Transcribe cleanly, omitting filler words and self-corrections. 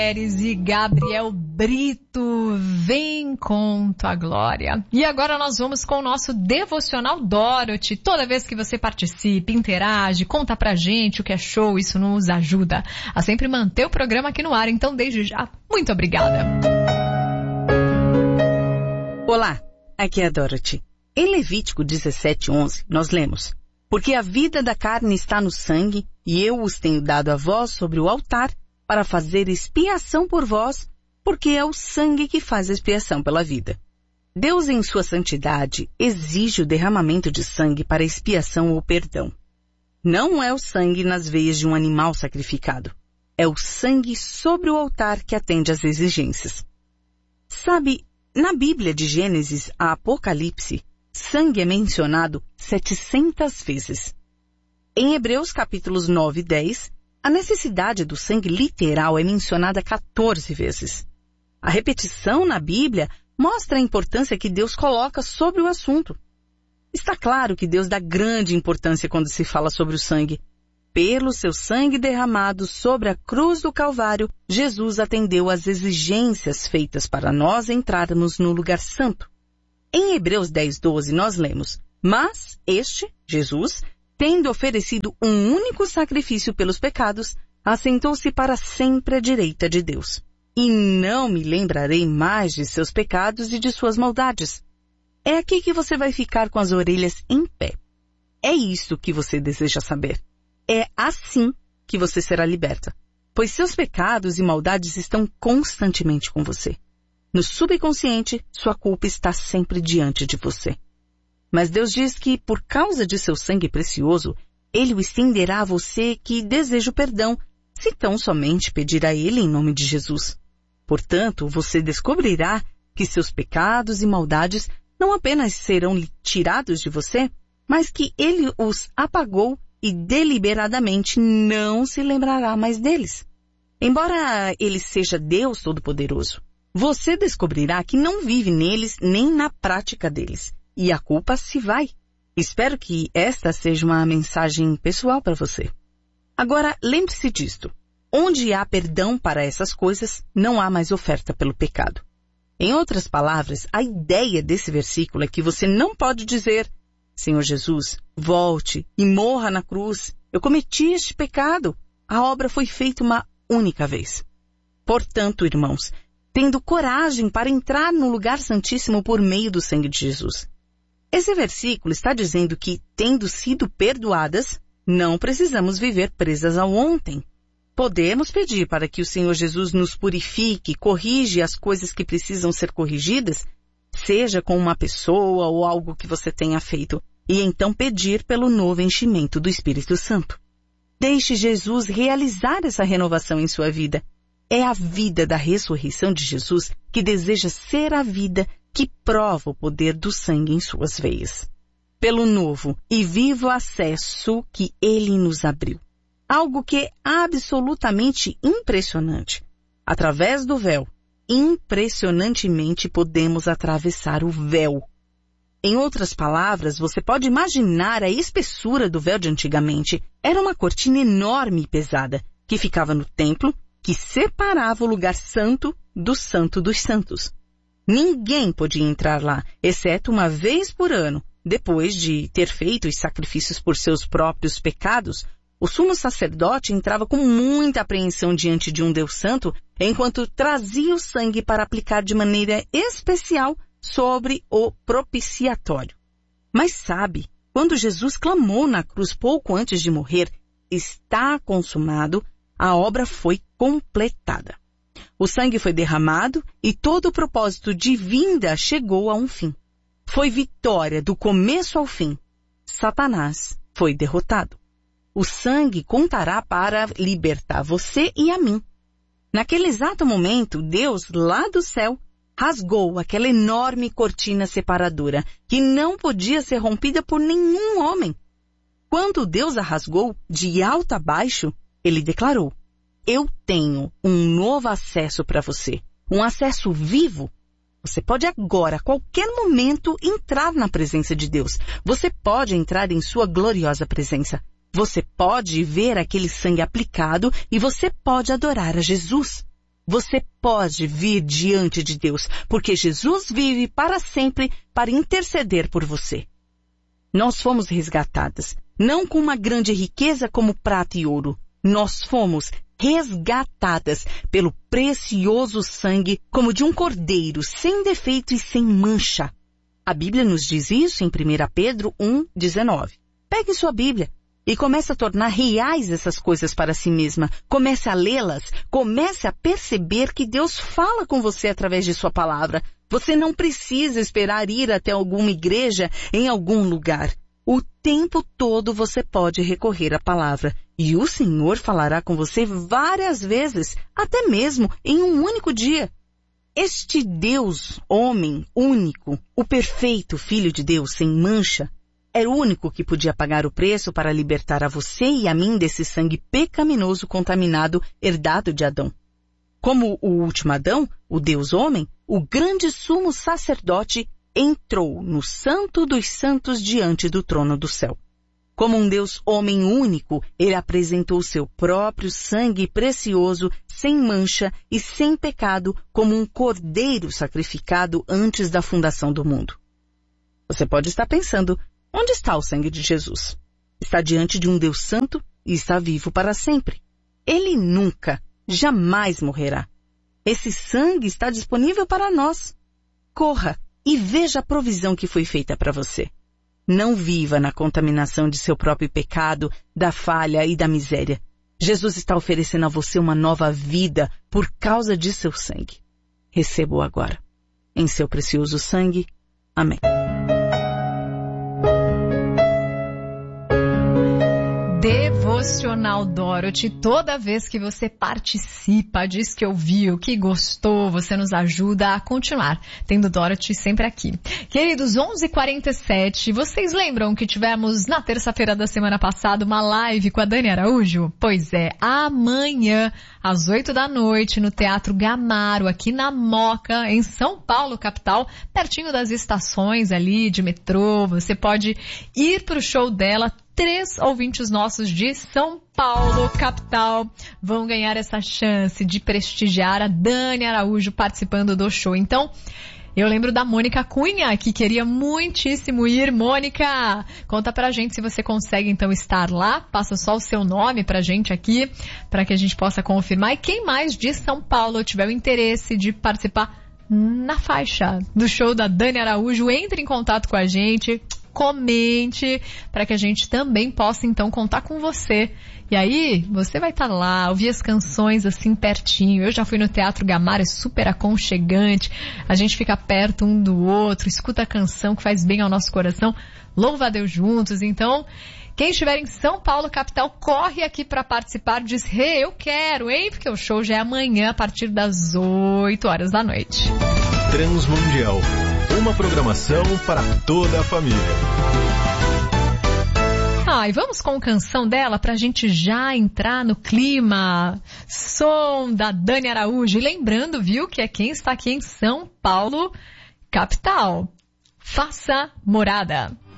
E Gabriel Brito, vem com tua glória. E agora nós vamos com o nosso Devocional Dorothy. Toda vez que você participe, interage, conta pra gente o que é show, isso nos ajuda a sempre manter o programa aqui no ar. Então, desde já, muito obrigada. Olá, aqui é a Dorothy. Em Levítico 17:11, nós lemos: porque a vida da carne está no sangue, e eu os tenho dado a vós sobre o altar, para fazer expiação por vós, porque é o sangue que faz a expiação pela vida. Deus, em sua santidade, exige o derramamento de sangue para expiação ou perdão. Não é o sangue nas veias de um animal sacrificado. É o sangue sobre o altar que atende às exigências. Sabe, na Bíblia de Gênesis a Apocalipse, sangue é mencionado 700 vezes. Em Hebreus capítulos 9 e 10, a necessidade do sangue literal é mencionada 14 vezes. A repetição na Bíblia mostra a importância que Deus coloca sobre o assunto. Está claro que Deus dá grande importância quando se fala sobre o sangue. Pelo seu sangue derramado sobre a cruz do Calvário, Jesus atendeu às exigências feitas para nós entrarmos no lugar santo. Em Hebreus 10:12 nós lemos: mas este, Jesus, tendo oferecido um único sacrifício pelos pecados, assentou-se para sempre à direita de Deus. E não me lembrarei mais de seus pecados e de suas maldades. É aqui que você vai ficar com as orelhas em pé. É isso que você deseja saber. É assim que você será liberta, pois seus pecados e maldades estão constantemente com você. No subconsciente, sua culpa está sempre diante de você. Mas Deus diz que, por causa de seu sangue precioso, Ele o estenderá a você que deseja o perdão, se tão somente pedir a Ele em nome de Jesus. Portanto, você descobrirá que seus pecados e maldades não apenas serão tirados de você, mas que Ele os apagou e deliberadamente não se lembrará mais deles. Embora Ele seja Deus Todo-Poderoso, você descobrirá que não vive neles nem na prática deles. E a culpa se vai. Espero que esta seja uma mensagem pessoal para você. Agora, lembre-se disto. Onde há perdão para essas coisas, não há mais oferta pelo pecado. Em outras palavras, a ideia desse versículo é que você não pode dizer: Senhor Jesus, volte e morra na cruz. Eu cometi este pecado. A obra foi feita uma única vez. Portanto, irmãos, tendo coragem para entrar no lugar santíssimo por meio do sangue de Jesus. Esse versículo está dizendo que, tendo sido perdoadas, não precisamos viver presas ao ontem. Podemos pedir para que o Senhor Jesus nos purifique, corrija as coisas que precisam ser corrigidas, seja com uma pessoa ou algo que você tenha feito, e então pedir pelo novo enchimento do Espírito Santo. Deixe Jesus realizar essa renovação em sua vida. É a vida da ressurreição de Jesus que deseja ser a vida que prova o poder do sangue em suas veias. Pelo novo e vivo acesso que Ele nos abriu. Algo que é absolutamente impressionante. Através do véu, impressionantemente podemos atravessar o véu. Em outras palavras, você pode imaginar a espessura do véu de antigamente. Era uma cortina enorme e pesada, que ficava no templo, que separava o lugar santo do santo dos santos. Ninguém podia entrar lá, exceto uma vez por ano. Depois de ter feito os sacrifícios por seus próprios pecados, o sumo sacerdote entrava com muita apreensão diante de um Deus santo, enquanto trazia o sangue para aplicar de maneira especial sobre o propiciatório. Mas sabe, quando Jesus clamou na cruz pouco antes de morrer, está consumado, a obra foi completada. O sangue foi derramado e todo o propósito de vinda chegou a um fim. Foi vitória do começo ao fim. Satanás foi derrotado. O sangue contará para libertar você e a mim. Naquele exato momento, Deus, lá do céu, rasgou aquela enorme cortina separadora, que não podia ser rompida por nenhum homem. Quando Deus a rasgou, de alto a baixo, Ele declarou: eu tenho um novo acesso para você, um acesso vivo. Você pode agora, a qualquer momento, entrar na presença de Deus. Você pode entrar em sua gloriosa presença. Você pode ver aquele sangue aplicado e você pode adorar a Jesus. Você pode vir diante de Deus, porque Jesus vive para sempre para interceder por você. Nós fomos resgatadas, não com uma grande riqueza como prata e ouro. Nós fomos resgatadas pelo precioso sangue como de um cordeiro, sem defeito e sem mancha. A Bíblia nos diz isso em 1 Pedro 1,19. Pegue sua Bíblia e comece a tornar reais essas coisas para si mesma. Comece a lê-las, comece a perceber que Deus fala com você através de sua palavra. Você não precisa esperar ir até alguma igreja em algum lugar. O tempo todo você pode recorrer à palavra e o Senhor falará com você várias vezes, até mesmo em um único dia. Este Deus, homem, único, o perfeito Filho de Deus, sem mancha, era o único que podia pagar o preço para libertar a você e a mim desse sangue pecaminoso contaminado herdado de Adão. Como o último Adão, o Deus homem, o grande sumo sacerdote entrou no Santo dos Santos diante do trono do céu. Como um Deus homem único, ele apresentou seu próprio sangue precioso, sem mancha e sem pecado, como um cordeiro sacrificado antes da fundação do mundo. Você pode estar pensando, onde está o sangue de Jesus? Está diante de um Deus santo e está vivo para sempre. Ele nunca, jamais morrerá. Esse sangue está disponível para nós. Corra e veja a provisão que foi feita para você. Não viva na contaminação de seu próprio pecado, da falha e da miséria. Jesus está oferecendo a você uma nova vida por causa de seu sangue. Receba-o agora. Em seu precioso sangue. Amém. Devocional Dorothy, toda vez que você participa, diz que ouviu, que gostou, você nos ajuda a continuar tendo Dorothy sempre aqui. Queridos, 11h47, vocês lembram que tivemos na terça-feira da semana passada uma live com a Dani Araújo? Pois é, amanhã, às 8 da noite, no Teatro Gamaro, aqui na Moca, em São Paulo, capital, pertinho das estações ali de metrô, você pode ir para o show dela. 3 ouvintes nossos de São Paulo, capital, vão ganhar essa chance de prestigiar a Dani Araújo participando do show. Então, eu lembro da Mônica Cunha, que queria muitíssimo ir. Mônica, conta pra gente se você consegue então estar lá. Passa só o seu nome pra gente aqui, para que a gente possa confirmar. E quem mais de São Paulo tiver o interesse de participar na faixa do show da Dani Araújo, entre em contato com a gente. Comente, para que a gente também possa, então, contar com você. E aí, você vai estar lá, ouvir as canções assim pertinho. Eu já fui no Teatro Gamaro, é super aconchegante. A gente fica perto um do outro, escuta a canção que faz bem ao nosso coração. Louva a Deus juntos. Então, quem estiver em São Paulo, capital, corre aqui para participar. Diz, eu quero, hein? Porque o show já é amanhã, a partir das 8 horas da noite. Transmundial. Uma programação para toda a família. E vamos com a canção dela pra gente já entrar no clima. Som da Dani Araújo. E lembrando, viu, que é quem está aqui em São Paulo, capital. Faça morada.